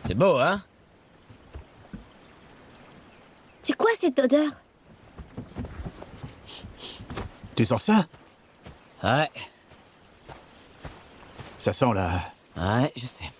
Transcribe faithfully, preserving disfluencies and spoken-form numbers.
C'est beau, hein? C'est quoi cette odeur? Tu sens ça? Ouais. Ça sent la... Ouais, je sais.